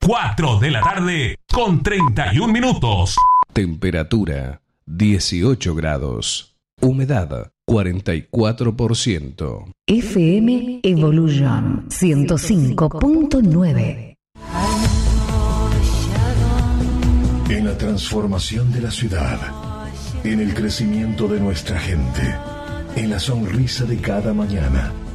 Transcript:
4 de la tarde con 31 minutos. Temperatura 18 grados. Humedad 44%. FM Evolution 105.9. En la transformación de la ciudad, en el crecimiento de nuestra gente, en la sonrisa de cada mañana,